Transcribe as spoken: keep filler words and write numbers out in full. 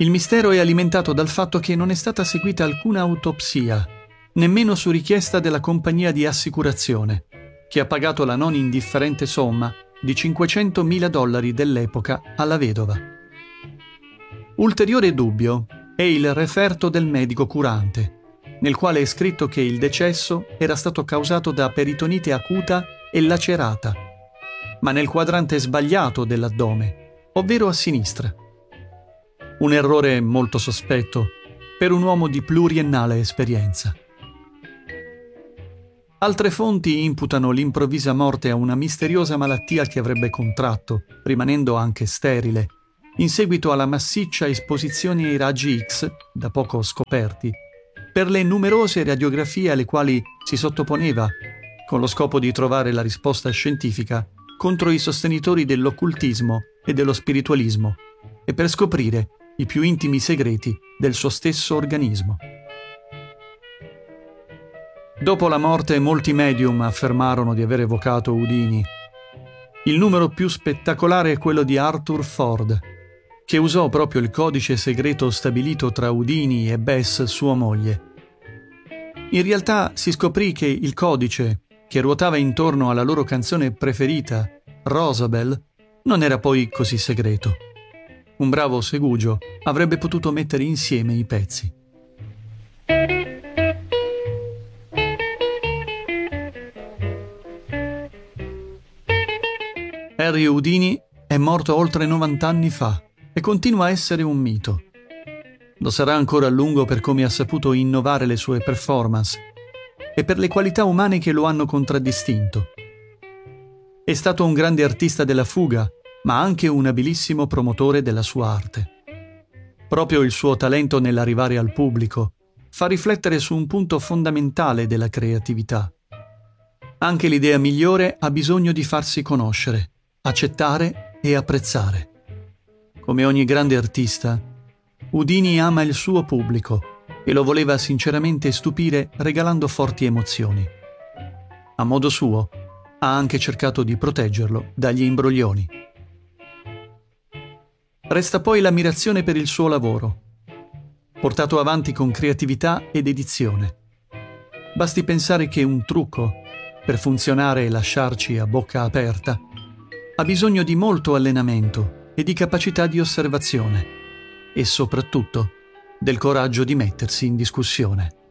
Il mistero è alimentato dal fatto che non è stata seguita alcuna autopsia, nemmeno su richiesta della compagnia di assicurazione, che ha pagato la non indifferente somma di cinquecentomila dollari dell'epoca alla vedova. Ulteriore dubbio è il referto del medico curante, nel quale è scritto che il decesso era stato causato da peritonite acuta e lacerata, ma nel quadrante sbagliato dell'addome, ovvero a sinistra. Un errore molto sospetto per un uomo di pluriennale esperienza. Altre fonti imputano l'improvvisa morte a una misteriosa malattia che avrebbe contratto, rimanendo anche sterile, in seguito alla massiccia esposizione ai raggi X, da poco scoperti, per le numerose radiografie alle quali si sottoponeva, con lo scopo di trovare la risposta scientifica contro i sostenitori dell'occultismo e dello spiritualismo, e per scoprire i più intimi segreti del suo stesso organismo. Dopo la morte molti medium affermarono di aver evocato Houdini. Il numero più spettacolare è quello di Arthur Ford, che usò proprio il codice segreto stabilito tra Houdini e Bess, sua moglie. In realtà si scoprì che il codice, che ruotava intorno alla loro canzone preferita, Rosabelle, non era poi così segreto. Un bravo segugio avrebbe potuto mettere insieme i pezzi. Harry Houdini è morto oltre novanta anni fa e continua a essere un mito. Lo sarà ancora a lungo per come ha saputo innovare le sue performance e per le qualità umane che lo hanno contraddistinto. È stato un grande artista della fuga, ma anche un abilissimo promotore della sua arte. Proprio il suo talento nell'arrivare al pubblico fa riflettere su un punto fondamentale della creatività. Anche l'idea migliore ha bisogno di farsi conoscere, accettare e apprezzare. Come ogni grande artista, Houdini ama il suo pubblico e lo voleva sinceramente stupire regalando forti emozioni. A modo suo, ha anche cercato di proteggerlo dagli imbroglioni. Resta poi l'ammirazione per il suo lavoro, portato avanti con creatività ed edizione. Basti pensare che un trucco, per funzionare e lasciarci a bocca aperta, ha bisogno di molto allenamento e di capacità di osservazione, e soprattutto del coraggio di mettersi in discussione.